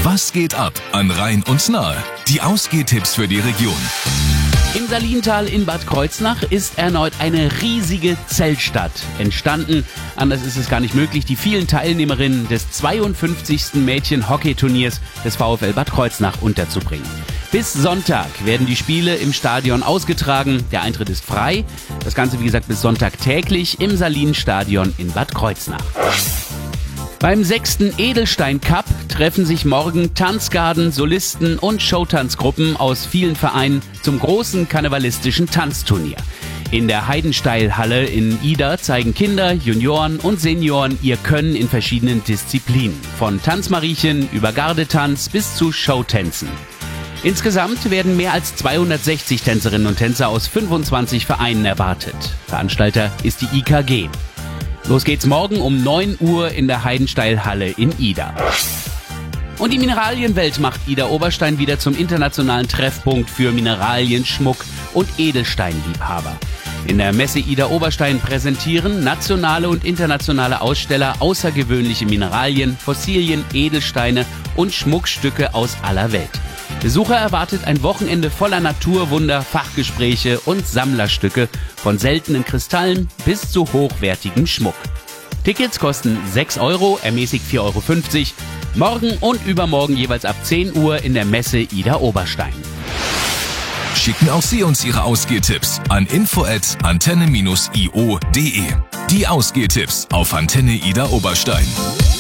Was geht ab an Rhein und Nahe? Die Ausgehtipps für die Region. Im Salintal in Bad Kreuznach ist erneut eine riesige Zeltstadt entstanden. Anders ist es gar nicht möglich, die vielen Teilnehmerinnen des 52. Mädchen-Hockey-Turniers des VfL Bad Kreuznach unterzubringen. Bis Sonntag werden die Spiele im Stadion ausgetragen. Der Eintritt ist frei. Das Ganze, wie gesagt, bis Sonntag täglich im Salinstadion in Bad Kreuznach. Beim 6. Edelstein Cup treffen sich morgen Tanzgarden, Solisten und Showtanzgruppen aus vielen Vereinen zum großen karnevalistischen Tanzturnier. In der Heidensteilhalle in Ida zeigen Kinder, Junioren und Senioren ihr Können in verschiedenen Disziplinen. Von Tanzmariechen über Gardetanz bis zu Showtänzen. Insgesamt werden mehr als 260 Tänzerinnen und Tänzer aus 25 Vereinen erwartet. Veranstalter ist die IKG. Los geht's morgen um 9 Uhr in der Heidensteilhalle in Ida. Und die Mineralienwelt macht Ida Oberstein wieder zum internationalen Treffpunkt für Mineralien, Schmuck und Edelsteinliebhaber. In der Messe Ida Oberstein präsentieren nationale und internationale Aussteller außergewöhnliche Mineralien, Fossilien, Edelsteine und Schmuckstücke aus aller Welt. Besucher erwartet ein Wochenende voller Naturwunder, Fachgespräche und Sammlerstücke von seltenen Kristallen bis zu hochwertigem Schmuck. Tickets kosten 6 €, ermäßigt 4,50 €. Morgen und übermorgen jeweils ab 10 Uhr in der Messe Ida Oberstein. Schicken auch Sie uns Ihre Ausgehtipps an info@antenne-io.de. Die Ausgehtipps auf Antenne Ida Oberstein.